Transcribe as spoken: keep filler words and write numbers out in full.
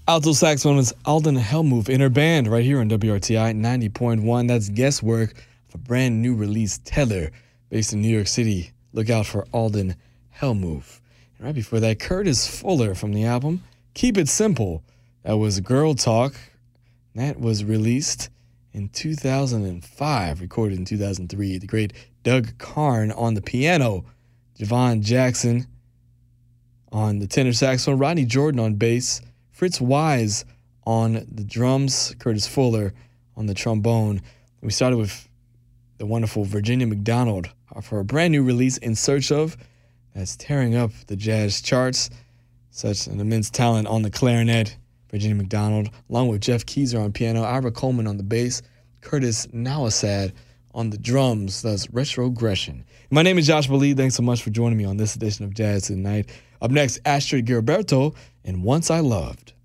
Alto saxophonist Alden Hellmuth in her band right here on W R T I ninety point one. That's guesswork of a brand new release, Tether, based in New York City. Look out for Alden Hellmuth. And right before that, Curtis Fuller from the album Keep It Simple. That was Girl Talk. That was released in two thousand five, recorded in two thousand three. The great Doug Karn on the piano, Javon Jackson on the tenor saxophone, Rodney Jordan on bass, Fritz Wise on the drums, Curtis Fuller on the trombone. We started with the wonderful Virginia McDonald for a brand new release, In Search Of, that's tearing up the jazz charts. Such an immense talent on the clarinet, Virginia McDonald, along with Jeff Keezer on piano, Ira Coleman on the bass, Curtis Nawasad on the drums. That's Retrogression. My name is Joshua Lee. Thanks so much for joining me on this edition of Jazz Tonight. Up next, Astrid Gilberto and Once I Loved.